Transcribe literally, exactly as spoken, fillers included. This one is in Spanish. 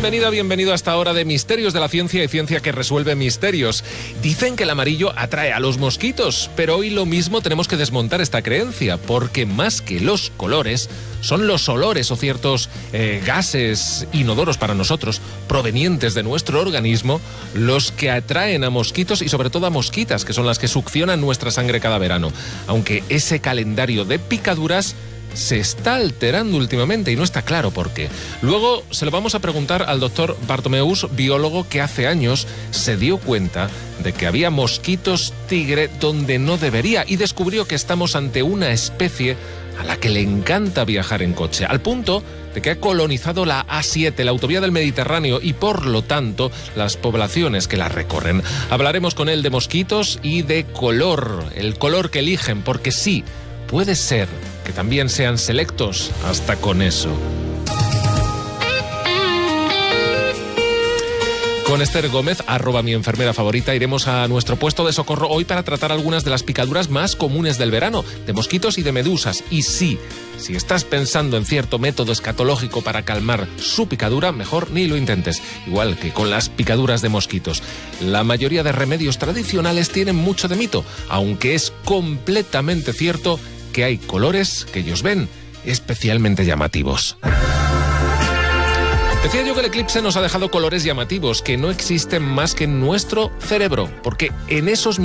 Bienvenida, bienvenido a esta hora de Misterios de la Ciencia y Ciencia que resuelve misterios. Dicen que el amarillo atrae a los mosquitos, pero hoy lo mismo tenemos que desmontar esta creencia, porque más que los colores, son los olores o ciertos eh, gases inodoros para nosotros, provenientes de nuestro organismo, los que atraen a mosquitos y sobre todo a mosquitas, que son las que succionan nuestra sangre cada verano. Aunque ese calendario de picaduras se está alterando últimamente y no está claro por qué. Luego se lo vamos a preguntar al doctor Bartomeus, biólogo que hace años se dio cuenta de que había mosquitos tigre donde no debería y descubrió que estamos ante una especie a la que le encanta viajar en coche, al punto de que ha colonizado la A siete, la autovía del Mediterráneo, y por lo tanto las poblaciones que la recorren. Hablaremos con él de mosquitos y de color, el color que eligen, porque sí, puede ser que también sean selectos hasta con eso. Con Esther Gómez, arroba mi enfermera favorita, iremos a nuestro puesto de socorro hoy para tratar algunas de las picaduras más comunes del verano, de mosquitos y de medusas. Y sí, si estás pensando en cierto método escatológico para calmar su picadura, mejor ni lo intentes. Igual que con las picaduras de mosquitos. La mayoría de remedios tradicionales tienen mucho de mito, aunque es completamente cierto que hay colores que ellos ven especialmente llamativos. Decía yo que el eclipse nos ha dejado colores llamativos que no existen más que en nuestro cerebro, porque en esos